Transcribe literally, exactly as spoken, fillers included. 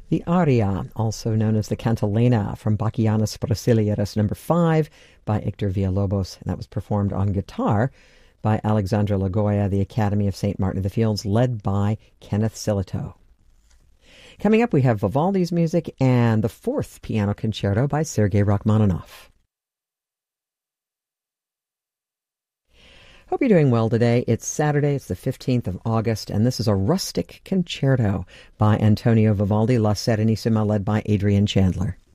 The aria, also known as the cantilena, from Bachianas Brasileiras number five by Hector Villalobos, and that was performed on guitar by Alexandra Lagoya, the Academy of Saint Martin of the Fields, led by Kenneth Silito. Coming up, we have Vivaldi's music and the fourth piano concerto by Sergei Rachmaninoff. Hope you're doing well today. It's Saturday, it's the fifteenth of August, and this is a rustic concerto by Antonio Vivaldi, La Serenissima, led by Adrian Chandler.